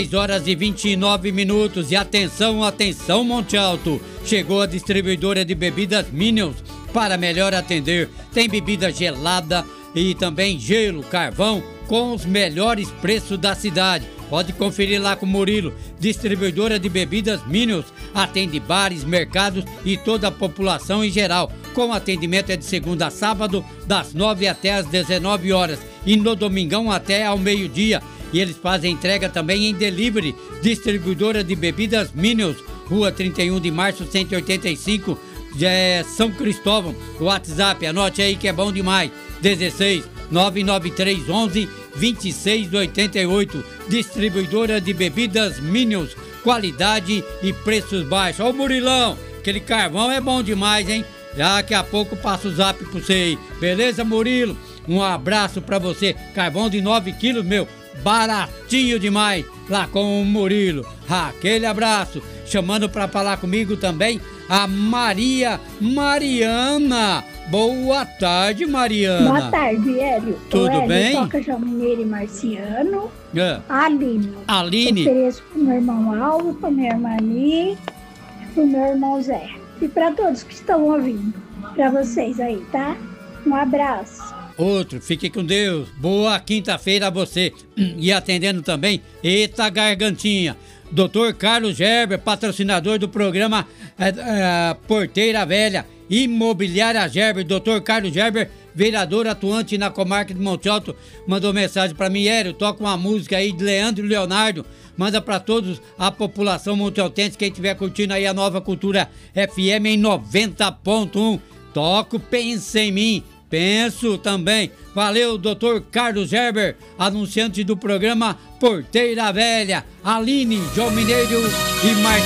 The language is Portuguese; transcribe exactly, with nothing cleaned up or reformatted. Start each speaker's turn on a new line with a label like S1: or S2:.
S1: seis horas e vinte e nove minutos. E atenção, atenção, Monte Alto. Chegou a distribuidora de bebidas Minions para melhor atender. Tem bebida gelada e também gelo, carvão com os melhores preços da cidade. Pode conferir lá com o Murilo. Distribuidora de bebidas Minions. Atende bares, mercados e toda a população em geral. Com atendimento é de segunda a sábado, das nove até às dezenove horas. E no domingão até ao meio-dia. E eles fazem entrega também em delivery. Distribuidora de bebidas Minions. Rua trinta e um de março, cento e oitenta e cinco, é, São Cristóvão. WhatsApp, anote aí que é bom demais. dezesseis, nove nove três, onze, vinte e seis oitenta e oito. Distribuidora de bebidas Minions. Qualidade e preços baixos. Ó o Murilão, aquele carvão é bom demais, hein? Daqui a pouco passa o zap pra você aí. Beleza, Murilo? Um abraço pra você. Carvão de nove quilos, meu. Baratinho demais. Lá com o Murilo. Aquele abraço. Chamando pra falar comigo também a Maria Mariana. Boa tarde, Mariana.
S2: Boa tarde, Hélio.
S1: Tudo
S2: Hélio,
S1: bem?
S2: Toca João Mineiro e Marciano.
S1: É.
S2: Aline.
S1: Aline.
S2: Ofereço pro meu irmão Alvo, pra minha irmã Ani, pro meu irmão Zé. E pra todos que estão ouvindo. Pra vocês aí, tá? Um abraço.
S1: Outro, fique com Deus. Boa quinta-feira a você. E atendendo também, eita gargantinha. doutor Carlos Gerber, patrocinador do programa é, é, Porteira Velha. Imobiliária Gerber, doutor Carlos Gerber, vereador atuante na comarca de Monte Alto, mandou mensagem pra mim. Hélio, toca uma música aí de Leandro e Leonardo. Manda pra todos a população montealtense, quem estiver curtindo aí a Nova Cultura F M em noventa ponto um. Toco Pensa em Mim. Penso também. Valeu, doutor Carlos Gerber, anunciante do programa Porteira Velha. Aline, João Mineiro e Marcos.